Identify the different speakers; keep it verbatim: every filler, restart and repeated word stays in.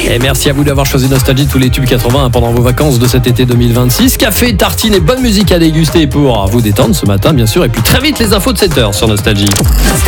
Speaker 1: Et merci à vous d'avoir choisi Nostalgie, tous les tubes quatre-vingts pendant vos vacances de cet été deux mille vingt-six. Café, tartines et bonne musique à déguster pour vous détendre ce matin, bien sûr. Et puis très vite, les infos de sept heures sur Nostalgie.